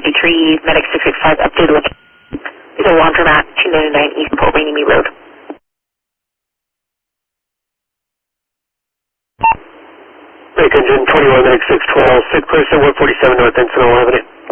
53, Medic 665, updated location. Is a laundromat, 299 East Port Rainey Road. Lake Engine 21, Medic 612, sick person, 147 North Encinal Avenue.